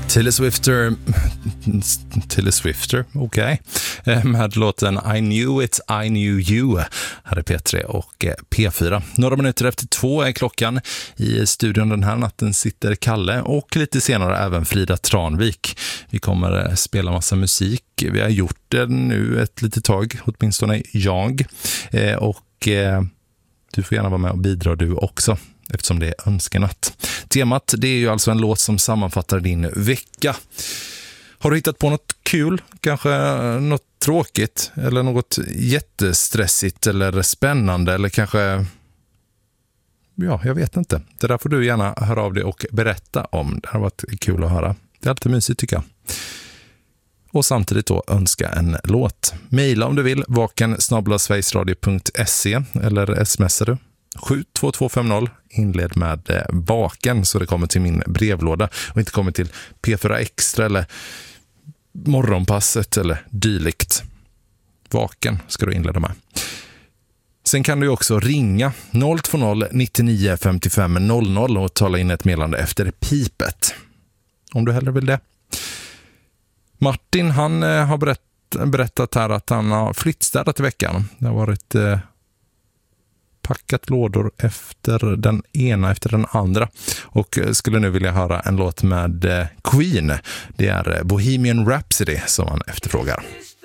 Taylor Swifter, okej. Med låten I Knew It, I Knew You. Här är P3 och P4. Några minuter efter 2 är klockan. I studion den här natten sitter Kalle och lite senare även Frida Tranvik. Vi kommer spela massa musik. Vi har gjort det nu ett litet tag, åtminstone jag. Du får gärna vara med och bidra du också, eftersom det är önskenatt. Temat, det är ju alltså en låt som sammanfattar din vecka. Har du hittat på något kul? Kanske något tråkigt? Eller något jättestressigt eller spännande? Eller kanske... Ja, jag vet inte. Det där får du gärna höra av dig och berätta om. Det har varit kul att höra. Det är alltid mysigt tycker jag. Och samtidigt då önska en låt. Maila om du vill, vaken@sverigesradio.se eller smsar du 72250, inled med vaken så det kommer till min brevlåda och inte kommer till P4 Extra eller morgonpasset eller dylikt. Vaken ska du inleda med. Sen kan du också ringa 020 99 55 00 och tala in ett meddelande efter pipet. Om du hellre vill det. Martin, han har berättat här att han har flyttstädat i veckan. Det har varit packat lådor efter den ena efter den andra. Och skulle nu vilja höra en låt med Queen. Det är Bohemian Rhapsody som han efterfrågar.